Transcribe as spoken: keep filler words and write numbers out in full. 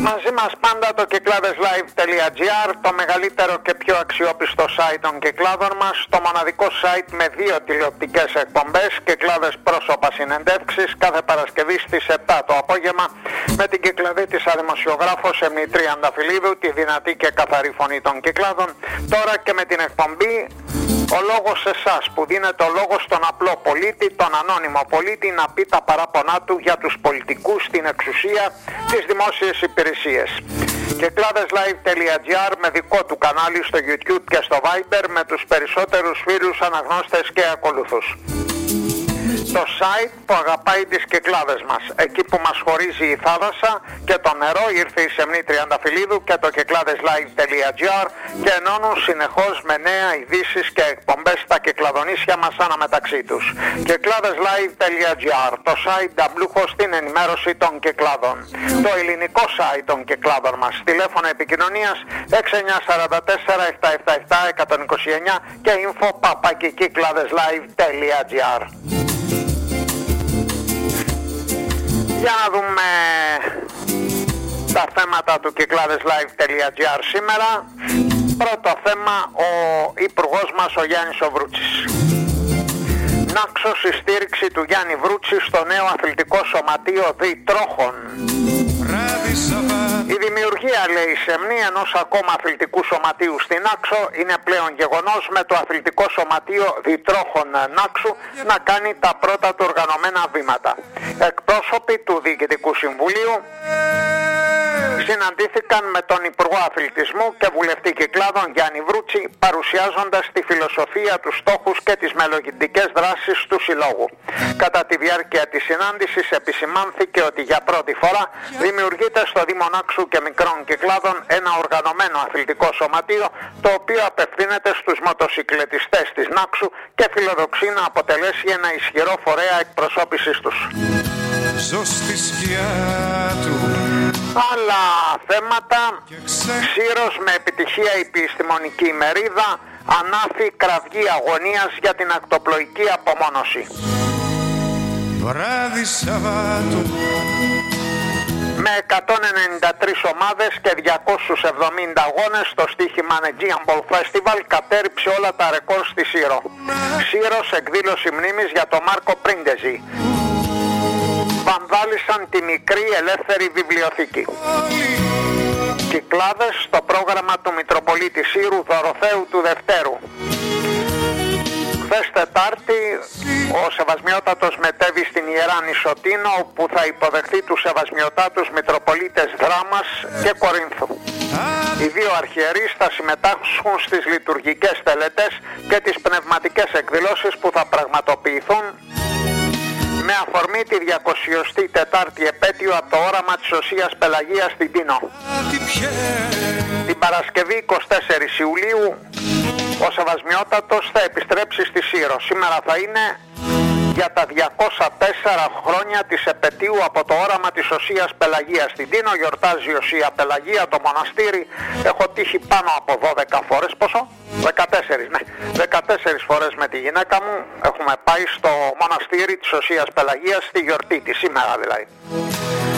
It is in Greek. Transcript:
Μαζί μας πάντα το κυκλάδες λάιβ τελεία τζι άρ, το μεγαλύτερο και πιο αξιόπιστο site των κυκλάδων μας, το μοναδικό site με δύο τηλεοπτικές εκπομπές, κυκλάδες πρόσωπα συνεντεύξεις, κάθε Παρασκευή στις επτά το απόγευμα, με την κυκλαδίτισσα δημοσιογράφο Σεμνητρή Ανταφυλίδου, τη δυνατή και καθαρή φωνή των κυκλάδων. Τώρα και με την εκπομπή ο λόγος σε εσάς, που δίνεται ο λόγος στον απλό πολίτη, τον ανώνυμο πολίτη, να πει τα παράπονά του για τους πολιτικούς, την εξουσία, τις δημόσιες υπηρεσίες. κυκλάδες λάιβ τελεία τζι άρ με δικό του κανάλι στο YouTube και στο Viber, με τους περισσότερους φίλους, αναγνώστες και ακολούθους. Το site που αγαπάει τις κυκλάδες μας, εκεί που μας χωρίζει η θάλασσα και το νερό, ήρθε η Σεμνήτρη Ανταφυλίδου και το κυκλάδες λάιβ τελεία τζι άρ και ενώνουν συνεχώς με νέα ειδήσεις και εκπομπές τα κυκλαδονήσια μας αναμεταξύ τους. κυκλάδες λάιβ τελεία τζι άρ, το site νταμπλούχο στην ενημέρωση των κυκλάδων. Το ελληνικό site των κυκλάδων μας, τηλέφωνο επικοινωνίας έξι εννιά τέσσερα τέσσερα επτά επτά επτά ένα μηδέν δύο εννιά και info παπάκι κυκλάδες λάιβ τελεία τζι άρ. Για να δούμε τα θέματα του κυκλάδες λάιβ τελεία τζι άρ σήμερα. Πρώτο θέμα, ο υπουργός μας ο Γιάννης ο Βρούτσης. Νάξος η στήριξη του Γιάννη Βρούτση στο νέο αθλητικό σωματείο Διτρόχων. Η δημιουργία, λέει, Σεμνή, ενός ακόμα αθλητικού σωματείου στην Νάξο είναι πλέον γεγονός, με το αθλητικό σωματείο Διτρόχων Νάξου να κάνει τα πρώτα του οργανωμένα βήματα. Εκπρόσωποι του Διοικητικού Συμβουλίου συναντήθηκαν με τον Υπουργό Αθλητισμού και Βουλευτή Κυκλάδων Γιάννη Βρούτση, παρουσιάζοντας τη φιλοσοφία, τους στόχους και τις μελλοντικές δράσεις του Συλλόγου. Κατά τη διάρκεια της συνάντησης επισημάνθηκε ότι για πρώτη φορά δημιουργείται στο Δήμο Νάξου και Μικρών Κυκλάδων ένα οργανωμένο αθλητικό σωματείο, το οποίο απευθύνεται στους μοτοσυκλετιστές της Νάξου και φιλοδοξεί να αποτελέσει ένα ισχυρό φορέα εκπροσώπησης τους. Ζω στη σκιά του. Άλλα θέματα. Σύρος με επιτυχία επιστημονική ημερίδα, ανάφη κραυγή αγωνίας για την ακτοπλοϊκή απομόνωση. Βράδυ Σαββάτου. Με εκατόν ενενήντα τρεις ομάδες και διακόσιους εβδομήντα αγώνες, το στοίχημα Aegean Ball Festival κατέρριψε όλα τα ρεκόρ στη Σύρο. Σύρος, εκδήλωση μνήμης για τον Μάρκο Πρίντεζη. Βανδάλισαν τη μικρή ελεύθερη βιβλιοθήκη. Κυκλάδες στο πρόγραμμα του Μητροπολίτη Σύρου Δωροθέου του Δευτέρου. Χθες Τετάρτη ο Σεβασμιότατος μετέβη στην Ιερά Νησοτίνο, όπου θα υποδεχθεί τους Σεβασμιωτάτους Μητροπολίτες Δράμας και Κορίνθου. Οι δύο αρχιερείς θα συμμετάσχουν στις λειτουργικές τελετές και τις πνευματικές εκδηλώσεις που θα πραγματοποιηθούν με αφορμή τη διακοσιοστή τετάρτη επέτειο από το όραμα της Οσίας Πελαγίας στην Τίνο. Την Παρασκευή εικοστή τέταρτη Ιουλίου ο Σεβασμιότατος θα επιστρέψει στη Σύρο. Σήμερα θα είναι για τα διακόσια τέσσερα χρόνια της επετείου από το όραμα της Οσίας Πελαγίας στην Τίνο. Γιορτάζει η Οσία Πελαγία, το μοναστήρι. Έχω τύχει πάνω από δώδεκα φορές. Πόσο? δεκατέσσερις, ναι. δεκατέσσερις φορές με τη γυναίκα μου έχουμε πάει στο μοναστήρι της Οσίας Πελαγίας στη γιορτή της, σήμερα δηλαδή.